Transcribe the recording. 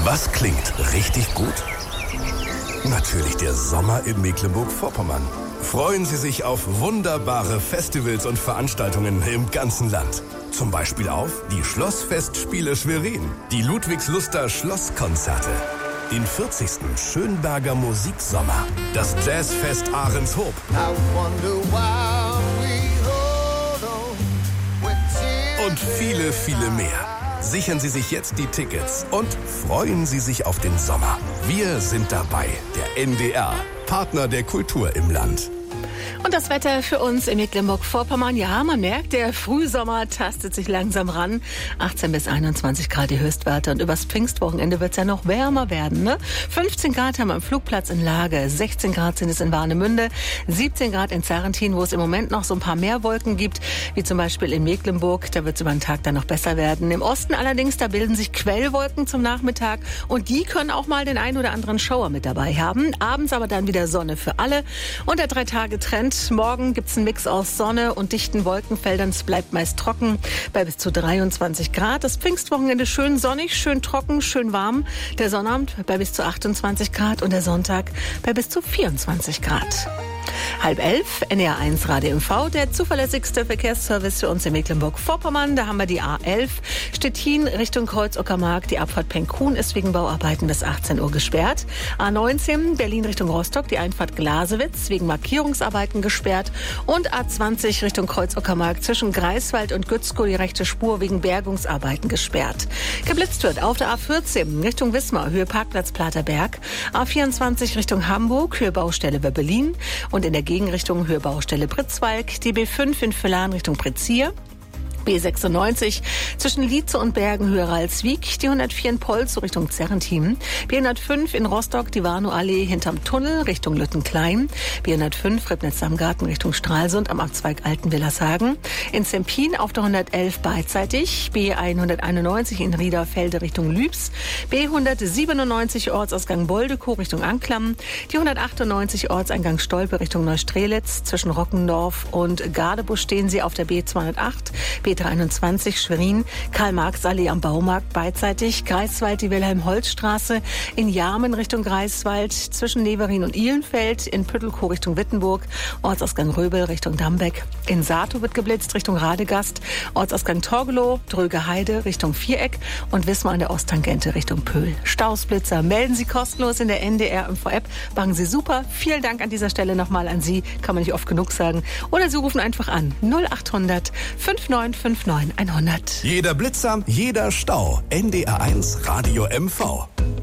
Was klingt richtig gut? Natürlich der Sommer in Mecklenburg-Vorpommern. Freuen Sie sich auf wunderbare Festivals und Veranstaltungen im ganzen Land. Zum Beispiel auf die Schlossfestspiele Schwerin, die Ludwigsluster Schlosskonzerte, den 40. Schönberger Musiksommer, das Jazzfest Ahrenshoop und viele, viele mehr. Sichern Sie sich jetzt die Tickets und freuen Sie sich auf den Sommer. Wir sind dabei, der NDR, Partner der Kultur im Land. Und das Wetter für uns in Mecklenburg-Vorpommern, ja, man merkt, der Frühsommer tastet sich langsam ran. 18 bis 21 Grad die Höchstwerte und übers Pfingstwochenende wird es ja noch wärmer werden, ne? 15 Grad haben wir am Flugplatz in Lage, 16 Grad sind es in Warnemünde, 17 Grad in Sarrentin, wo es im Moment noch so ein paar mehr Wolken gibt, wie zum Beispiel in Mecklenburg, da wird es über den Tag dann noch besser werden. Im Osten allerdings, da bilden sich Quellwolken zum Nachmittag und die können auch mal den ein oder anderen Schauer mit dabei haben. Abends aber dann wieder Sonne für alle und der 3-Tage-Trend. Morgen gibt's einen Mix aus Sonne und dichten Wolkenfeldern. Es bleibt meist trocken bei bis zu 23 Grad. Das Pfingstwochenende schön sonnig, schön trocken, schön warm. Der Sonnabend bei bis zu 28 Grad und der Sonntag bei bis zu 24 Grad. 10:30, NDR1 Radio MV, der zuverlässigste Verkehrsservice für uns in Mecklenburg-Vorpommern. Da haben wir die A11 Stettin Richtung Kreuz-Uckermark. Die Abfahrt Penkhuhn ist wegen Bauarbeiten bis 18 Uhr gesperrt. A19 Berlin Richtung Rostock, die Einfahrt Glasewitz wegen Markierungsarbeiten gesperrt. Und A20 Richtung Kreuz-Uckermark zwischen Greifswald und Gützkow die rechte Spur wegen Bergungsarbeiten gesperrt. Geblitzt wird auf der A14 Richtung Wismar, Höhe Parkplatz Platerberg. A24 Richtung Hamburg, Höhe Baustelle bei Berlin. Und in der Gegenrichtung Höhe Baustelle Pritzwalk, die B5 in Villahn Richtung Pretzier. B96 zwischen Lietze und Bergen Höhe Ralswiek, die 104 in Polzow Richtung Zerrentin, B105 in Rostock die Warnow-Allee hinterm Tunnel Richtung Lüttenklein, B105 Ribnitz-Samgarten Richtung Stralsund am Abzweig Altenwillershagen, in Zempin auf der 111 beidseitig, B191 in Riederfelde Richtung Lübs, B197 Ortsausgang Boldekow Richtung Anklam, die 198 Ortseingang Stolpe Richtung Neustrelitz, zwischen Rockendorf und Gardebusch stehen sie auf der B208, B23 Schwerin, Karl-Marx-Allee am Baumarkt beidseitig, Greifswald die Wilhelm-Holz-Straße, in Jarmen Richtung Greifswald, zwischen Neverin und Ihlenfeld, in Püttelkow Richtung Wittenburg, Ortsausgang Röbel Richtung Dambeck, in Saato wird geblitzt Richtung Radegast, Ortsausgang Torgelow, Dröge Heide Richtung Viereck und Wismar an der Osttangente Richtung Pöhl. Stausblitzer melden Sie kostenlos in der NDR-Info-App, machen Sie super. Vielen Dank an dieser Stelle nochmal an Sie, kann man nicht oft genug sagen. Oder Sie rufen einfach an 0800 5959 100. Jeder Blitzer, jeder Stau. NDR1 Radio MV.